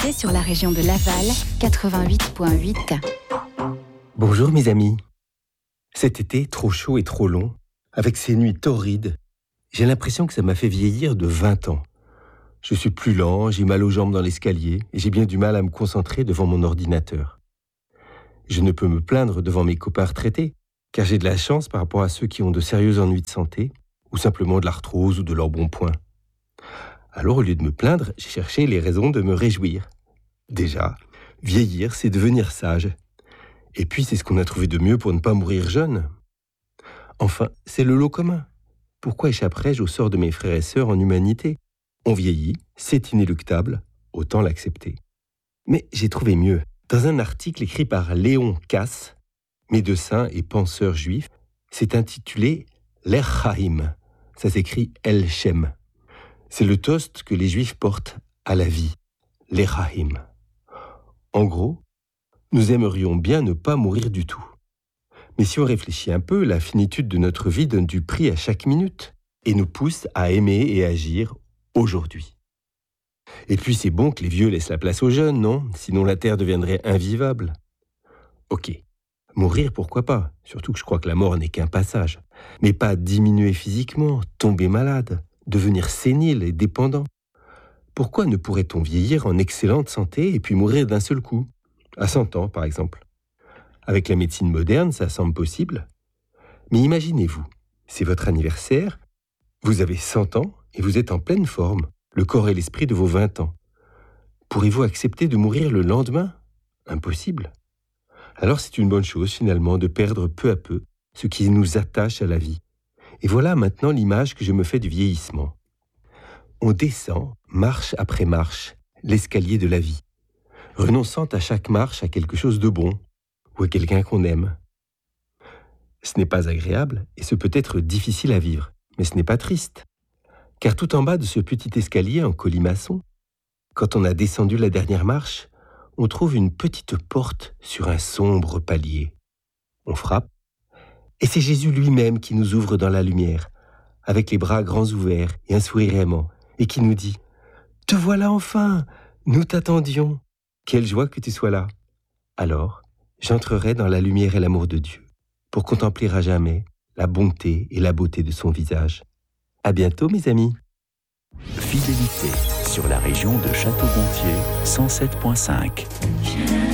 Fidélité sur la région de Laval, 88.8. Bonjour mes amis. Cet été trop chaud et trop long, avec ces nuits torrides, j'ai l'impression que ça m'a fait vieillir de 20 ans. Je suis plus lent, j'ai mal aux jambes dans l'escalier et j'ai bien du mal à me concentrer devant mon ordinateur. Je ne peux me plaindre devant mes copains retraités, car j'ai de la chance par rapport à ceux qui ont de sérieux ennuis de santé, ou simplement de l'arthrose ou de l'embonpoint. Alors au lieu de me plaindre, j'ai cherché les raisons de me réjouir. Déjà, vieillir, c'est devenir sage. Et puis c'est ce qu'on a trouvé de mieux pour ne pas mourir jeune. Enfin, c'est le lot commun. Pourquoi échapperais-je au sort de mes frères et sœurs en humanité ? On vieillit, c'est inéluctable, autant l'accepter. Mais j'ai trouvé mieux. Dans un article écrit par Léon Casse, médecin et penseur juif, c'est intitulé « L'Echaim ». Ça s'écrit « El Shem ». C'est le toast que les juifs portent à la vie, l'Echaim. En gros, nous aimerions bien ne pas mourir du tout. Mais si on réfléchit un peu, la finitude de notre vie donne du prix à chaque minute et nous pousse à aimer et agir aujourd'hui. Et puis c'est bon que les vieux laissent la place aux jeunes, non ? Sinon la terre deviendrait invivable. Ok, mourir pourquoi pas, surtout que je crois que la mort n'est qu'un passage. Mais pas diminuer physiquement, tomber malade, devenir sénile et dépendant. Pourquoi ne pourrait-on vieillir en excellente santé et puis mourir d'un seul coup ? À 100 ans par exemple. Avec la médecine moderne, ça semble possible. Mais imaginez-vous, c'est votre anniversaire, vous avez 100 ans et vous êtes en pleine forme, le corps et l'esprit de vos 20 ans. Pourrez-vous accepter de mourir le lendemain ? Impossible. Alors c'est une bonne chose finalement de perdre peu à peu ce qui nous attache à la vie. Et voilà maintenant l'image que je me fais du vieillissement. On descend, marche après marche, l'escalier de la vie, renonçant à chaque marche à quelque chose de bon, ou à quelqu'un qu'on aime. Ce n'est pas agréable et ce peut être difficile à vivre, mais ce n'est pas triste. Car tout en bas de ce petit escalier en colimaçon, quand on a descendu la dernière marche, on trouve une petite porte sur un sombre palier. On frappe, et c'est Jésus lui-même qui nous ouvre dans la lumière, avec les bras grands ouverts et un sourire aimant, et qui nous dit « Te voilà enfin, nous t'attendions, quelle joie que tu sois là !» Alors, j'entrerai dans la lumière et l'amour de Dieu, pour contempler à jamais la bonté et la beauté de son visage. À bientôt, mes amis. Fidélité sur la région de Château-Gontier 107.5.